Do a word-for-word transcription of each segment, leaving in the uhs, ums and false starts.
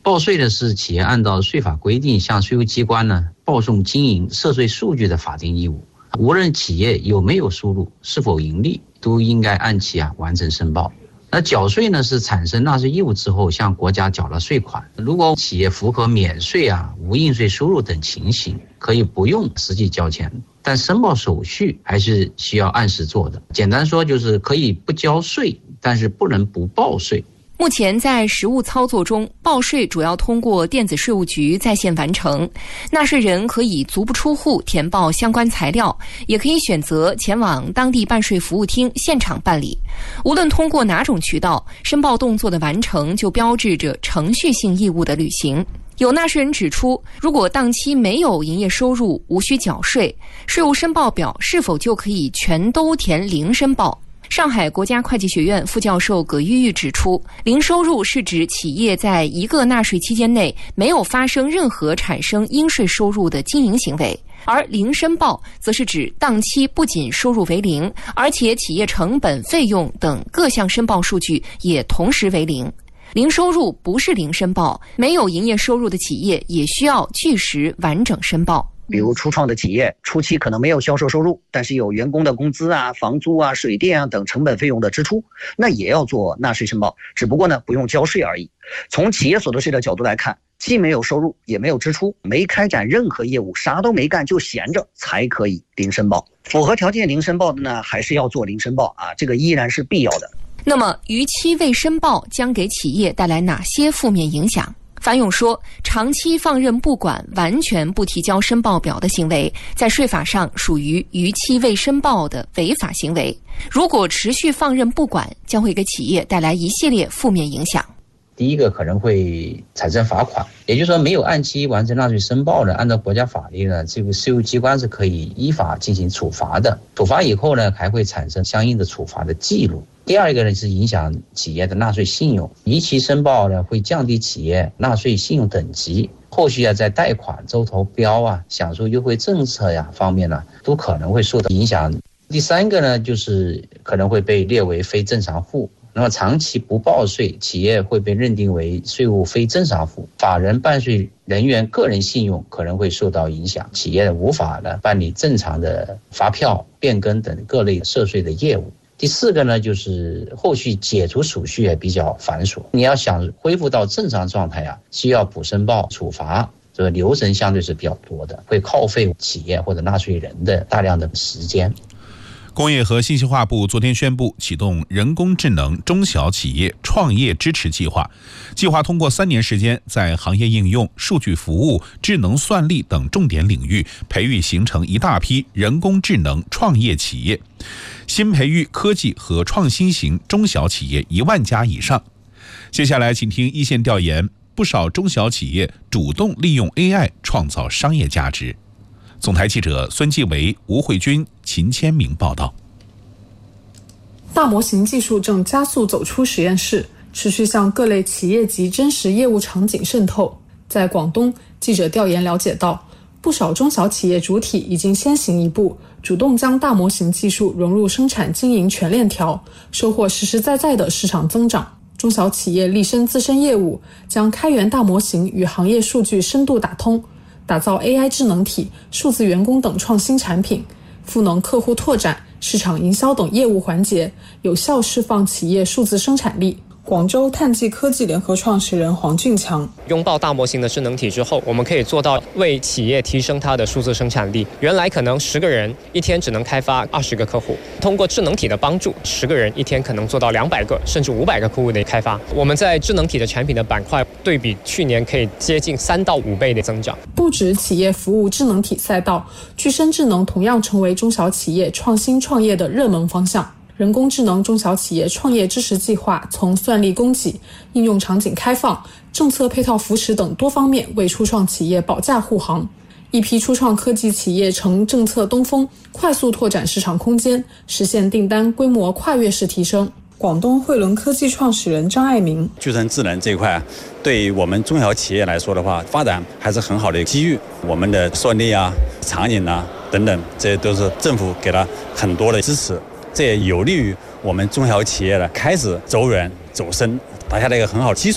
报税呢是企业按照税法规定向税务机关呢报送经营涉税数据的法定义务。无论企业有没有收入，是否盈利，都应该按期啊完成申报。那缴税呢是产生纳税义务之后向国家缴了税款。如果企业符合免税啊、无应税收入等情形，可以不用实际交钱，但申报手续还是需要按时做的。简单说就是可以不交税，但是不能不报税。 目前在实务操作中，报税主要通过电子税务局在线完成，纳税人可以足不出户填报相关材料，也可以选择前往当地办税服务厅现场办理。无论通过哪种渠道，申报动作的完成就标志着程序性义务的履行。有纳税人指出，如果当期没有营业收入，无需缴税，税务申报表是否就可以全都填零申报？上海国家会计学院副教授葛玉玉指出，零收入是指企业在一个纳税期间内没有发生任何产生应税收入的经营行为，而零申报则是指当期不仅收入为零，而且企业成本、费用等各项申报数据也同时为零。零收入不是零申报，没有营业收入的企业也需要据实完整申报。 比如初创的企业初期可能没有销售收入，但是有员工的工资啊、房租啊、水电啊等成本费用的支出，那也要做纳税申报，只不过呢不用交税而已。从企业所得税的角度来看，既没有收入也没有支出，没开展任何业务，啥都没干就闲着，才可以零申报。符合条件零申报的呢，还是要做零申报啊，这个依然是必要的。 那么逾期未申报将给企业带来哪些负面影响？樊勇说，长期放任不管、完全不提交申报表的行为，在税法上属于逾期未申报的违法行为。如果持续放任不管，将会给企业带来一系列负面影响。 第一个可能会产生罚款，也就是说没有按期完成纳税申报的，按照国家法律呢，这个税务机关是可以依法进行处罚的。处罚以后呢，还会产生相应的处罚的记录。第二个呢是影响企业的纳税信用，逾期申报呢会降低企业纳税信用等级，后续啊在贷款、周投标啊、享受优惠政策呀方面呢，都可能会受到影响。第三个呢就是可能会被列为非正常户。那么长期不报税，企业会被认定为税务非正常户，法人办税人员个人信用可能会受到影响，企业无法呢办理正常的发票、变更等各类涉税的业务。第四个呢，就是后续解除手续也比较繁琐，你要想恢复到正常状态啊，需要补申报、处罚，这个流程相对是比较多的，会耗费企业或者纳税人的大量的时间。 工业和信息化部昨天宣布启动人工智能中小企业创业支持计划，计划通过三年时间，在行业应用、数据服务、智能算力等重点领域培育形成一大批人工智能创业企业，新培育科技和创新型中小企业一万家以上。接下来请听一线调研，不少中小企业主动利用 A I 创造商业价值。总台记者孙继维、吴慧君、秦千明报道。 大模型技术正加速走出实验室，持续向各类企业及真实业务场景渗透。在广东，记者调研了解到，不少中小企业主体已经先行一步，主动将大模型技术融入生产经营全链条，收获实实在在的市场增长。中小企业立身自身业务，将开源大模型与行业数据深度打通，打造 A I 智能体、数字员工等创新产品，赋能客户拓展、市场营销等业务环节，有效释放企业数字生产力。广州碳技科技联合创始人黄俊强， 拥抱大模型的智能体之后，我们可以做到为企业提升它的数字生产力。原来可能十个人一天只能开发二十个客户，通过智能体的帮助，十个人一天可能做到两百个甚至五百个客户的开发。我们在智能体的产品的板块对比去年可以接近三到五倍的增长。 不止企业服务智能体赛道，具身智能同样成为中小企业创新创业的热门方向。人工智能中小企业创业支持计划从算力供给、应用场景开放、政策配套扶持等多方面为初创企业保驾护航。一批初创科技企业乘政策东风，快速拓展市场空间，实现订单规模跨越式提升。广东汇伦科技创始人张爱民， 具身智能这一块对于我们中小企业来说的话，发展还是很好的机遇。我们的算力啊、场景啊等等，这些都是政府给了很多的支持，这也有利于我们中小企业的开始走远走深，打下了一个很好的基础。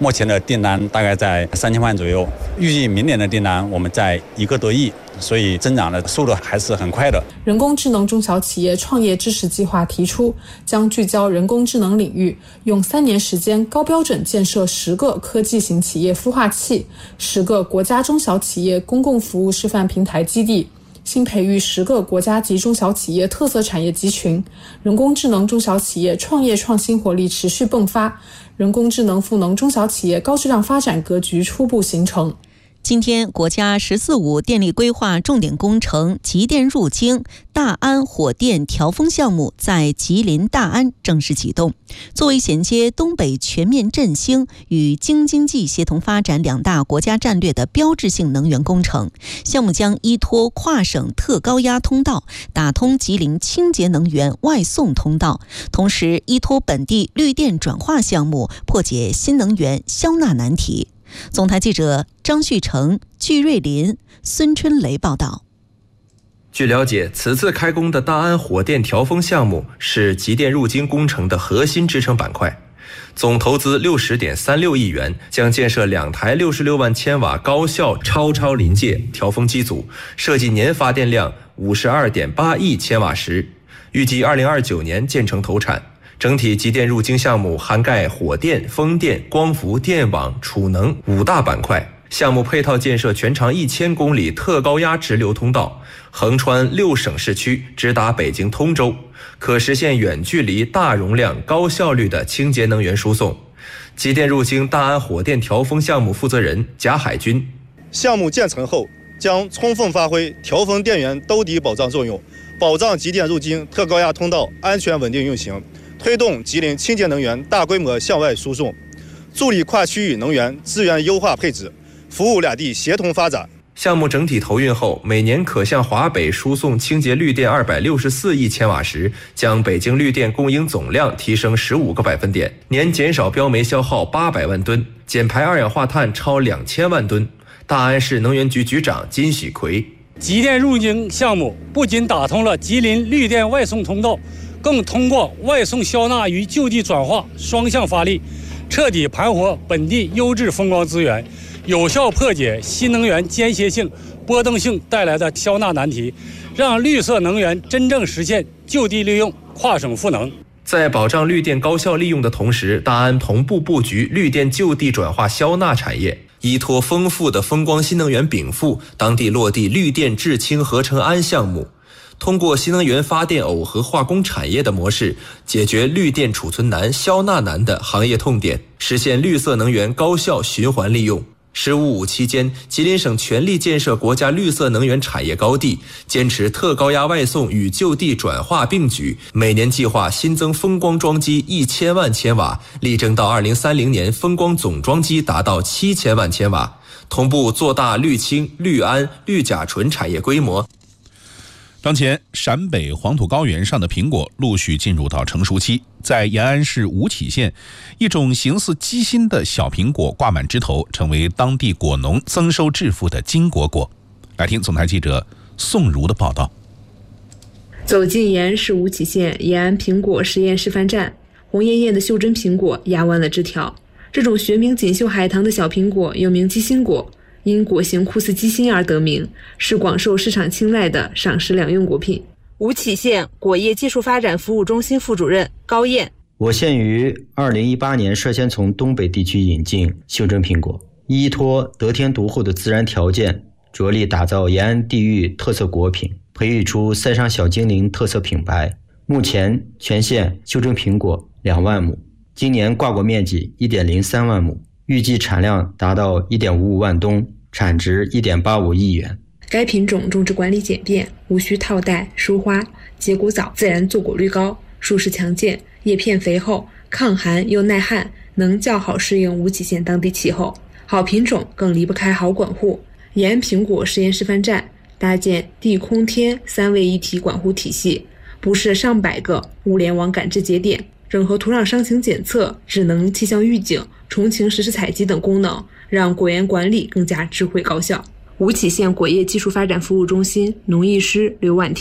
目前的订单大概在三千万左右，预计明年的订单我们在一个多亿，所以增长的速度还是很快的。 人工智能中小企业创业支持计划提出，将聚焦人工智能领域，用三年时间高标准建设十个科技型企业孵化器，十个国家中小企业公共服务示范平台基地，新培育十个国家级中小企业特色产业集群。人工智能中小企业创业创新活力持续迸发，人工智能赋能中小企业高质量发展格局初步形成。 今天，国家“十四五”电力规划重点工程集电入京大安火电调峰项目在吉林大安正式启动。作为衔接东北全面振兴与京津冀协同发展两大国家战略的标志性能源工程，项目将依托跨省特高压通道，打通吉林清洁能源外送通道，同时依托本地绿电转化项目，破解新能源消纳难题。总台记者张旭成、具瑞林、孙春雷报道。 据了解，此次开工的大安火电调峰项目是集电入京工程的核心支撑板块，总投资六十点三六亿元，将建设两台六十六万千瓦高效超超临界调峰机组，设计年发电量五十二点八亿千瓦时，预计二零二九年建成投产。整体集电入京项目涵盖火电、风电、光伏、电网、储能五大板块。项目配套建设全长一千公里特高压直流通道，横穿六省市区，直达北京通州，可实现远距离、大容量、高效率的清洁能源输送。集电入京大安火电调峰项目负责人贾海军： 项目建成后，将充分发挥调峰电源兜底保障作用，保障集电入京特高压通道安全稳定运行。推动吉林清洁能源大规模向外输送，助力跨区域能源资源优化配置，服务两地协同发展。 项目整体投运后，每年可向华北输送清洁绿电二百六十四亿千瓦时，将北京绿电供应总量提升十五个百分点，年减少标煤消耗八百万吨，减排二氧化碳超两千万吨。大安市能源局局长金喜奎： 集电入京项目不仅打通了吉林绿电外送通道，更通过外送消纳与就地转化双向发力，彻底盘活本地优质风光资源，有效破解新能源间歇性、波动性带来的消纳难题，让绿色能源真正实现就地利用、跨省赋能。 在保障绿电高效利用的同时，大安同步布局绿电就地转化消纳产业，依托丰富的风光新能源禀赋，当地落地绿电制氢合成氨项目。通过新能源发电耦合化工产业的模式，解决绿电储存难、消纳难的行业痛点，实现绿色能源高效循环利用。十五五期间，吉林省全力建设国家绿色能源产业高地，坚持特高压外送与就地转化并举，每年计划新增风光装机一千万千瓦，力争到二零三零年风光总装机达到七千万千瓦，同步做大绿氢、绿氨、绿甲醇产业规模。 当前，陕北黄土高原上的苹果陆续进入到成熟期。在延安市吴起县，一种形似鸡心的小苹果挂满枝头，成为当地果农增收致富的金果果。来听总台记者宋如的报道。 走进延安市吴起县延安苹果实验示范站，红艳艳的袖珍苹果压弯了枝条。这种学名锦绣海棠的小苹果又名鸡心果，因果形酷似鸡心而得名，是广受市场青睐的赏识两用果品。吴起县果业技术发展服务中心副主任高燕： 我县于二零一八年率先从东北地区引进袖珍苹果，依托得天独厚的自然条件，着力打造延安地域特色果品，培育出塞上小精灵特色品牌。目前全县袖珍苹果两万亩，今年挂果面积 一点零三万亩，预计产量达到 一点五五万吨，产值 一点八五亿元。 该品种种植管理简便，无需套袋疏花，结果早，自然坐果率高，树势强健，叶片肥厚，抗寒又耐旱，能较好适应吴起县当地气候。好品种更离不开好管护。延安苹果实验示范站搭建地空天三位一体管护体系，布设上百个物联网感知节点，整合土壤伤情检测、智能气象预警、虫禽实时采集等功能，让果园管理更加智慧高效。吴起县果业技术发展服务中心农艺师刘婉婷：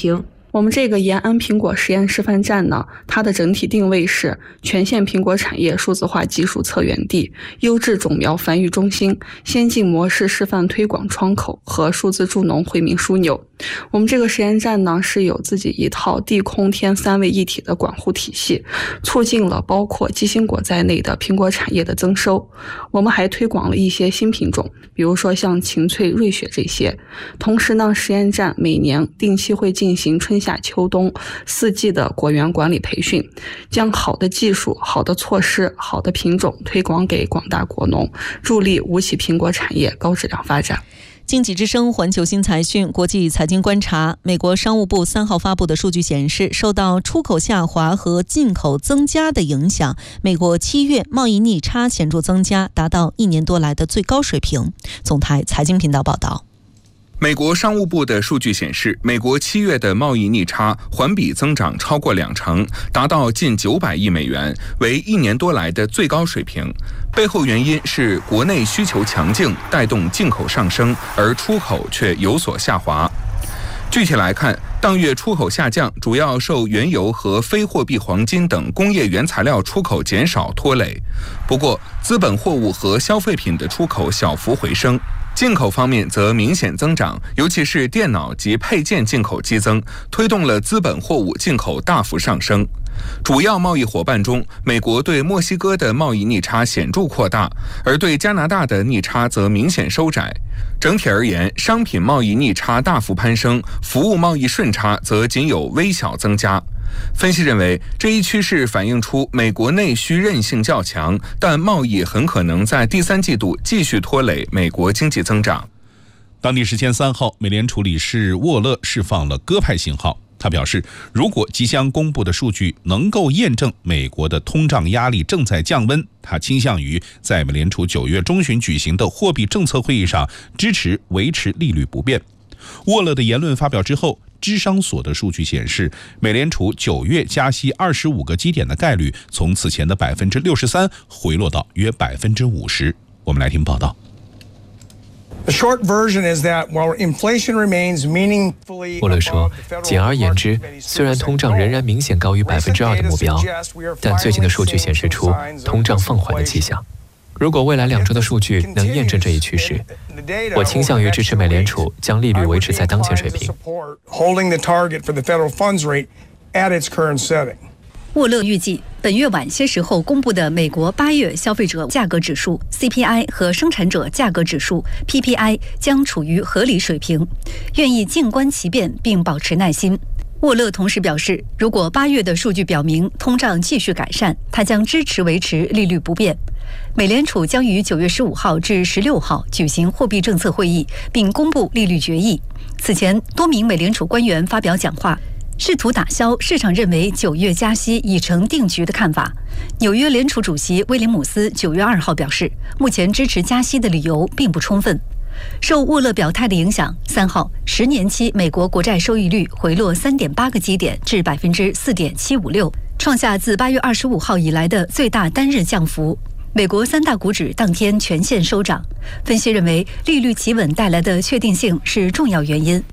我们这个延安苹果实验示范站呢，它的整体定位是全县苹果产业数字化技术策源地、优质种苗繁育中心、先进模式示范推广窗口和数字助农惠民枢纽。我们这个实验站呢，是有自己一套地空天三位一体的管护体系，促进了包括鸡心果在内的苹果产业的增收。我们还推广了一些新品种，比如说像晴翠、瑞雪这些。同时呢，实验站每年定期会进行春夏秋冬四季的果园管理培训，将好的技术、好的措施、好的品种推广给广大果农，助力吴起苹果产业高质量发展。 经济之声环球新财讯国际财经观察，美国商务部三号发布的数据显示，受到出口下滑和进口增加的影响，美国七月贸易逆差显著增加，达到一年多来的最高水平。总台财经频道报道。 美国商务部的数据显示，美国七月的贸易逆差环比增长超过两成，达到近九百亿美元，为一年多来的最高水平。背后原因是国内需求强劲，带动进口上升，而出口却有所下滑。具体来看，当月出口下降主要受原油和非货币黄金等工业原材料出口减少拖累。不过，资本货物和消费品的出口小幅回升。进口方面则明显增长，尤其是电脑及配件进口激增，推动了资本货物进口大幅上升。主要贸易伙伴中，美国对墨西哥的贸易逆差显著扩大，而对加拿大的逆差则明显收窄。整体而言，商品贸易逆差大幅攀升，服务贸易顺差则仅有微小增加。分析认为，这一趋势反映出美国内需韧性较强，但贸易很可能在第三季度继续拖累美国经济增长。 当地时间三号，美联储理事沃勒释放了鸽派信号。他表示，如果即将公布的数据能够验证美国的通胀压力正在降温，他倾向于在美联储九月中旬举行的货币政策会议上支持维持利率不变。沃勒的言论发表之后，芝商所的数据显示，美联储九月加息二十五个基点的概率从此前的百分之六十三回落到约百分之五十。我们来听报道。 沃勒说，简而言之，虽然通胀仍然明显高于百分之二的目标，但最近的数据显示出通胀放缓的迹象。如果未来两周的数据能验证这一趋势，我倾向于支持美联储将利率维持在当前水平。 沃勒预计，本月晚些时候公布的美国八月消费者价格指数 C P I 和生产者价格指数 P P I 将处于合理水平，愿意静观其变并保持耐心。沃勒同时表示，如果八月的数据表明通胀继续改善，他将支持维持利率不变。美联储将于九月十五号至十六号举行货币政策会议，并公布利率决议。此前，多名美联储官员发表讲话，试图打消市场认为九月加息已成定局的看法。纽约联储主席威廉姆斯九月二号表示，目前支持加息的理由并不充分。受沃勒表态的影响，三号十年期美国国债收益率回落三点八个基点至百分之四点七五六，创下自八月二十五号以来的最大单日降幅。美国三大股指当天全线收涨。分析认为，利率企稳带来的确定性是重要原因。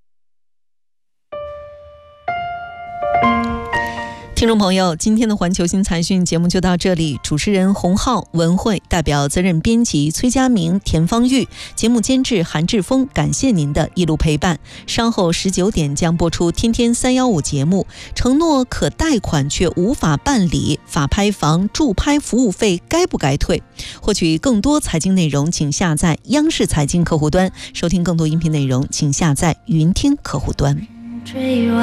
听众朋友，今天的环球新财讯节目就到这里，主持人洪浩、文慧，代表责任编辑崔佳明、田方玉，节目监制韩志峰，感谢您的一路陪伴。稍后十九点将播出天天三一五节目，承诺可贷款却无法办理，法拍房驻拍服务费该不该退？获取更多财经内容，请下载央视财经客户端，收听更多音频内容，请下载云听客户端。